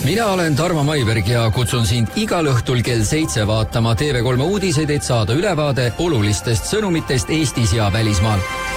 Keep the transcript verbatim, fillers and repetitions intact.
Mina olen Tarmo Maiberg ja kutsun sind igal õhtul kell seitse vaatama T V kolme uudiseid, et saada ülevaade olulistest sõnumitest Eestis ja välismaal.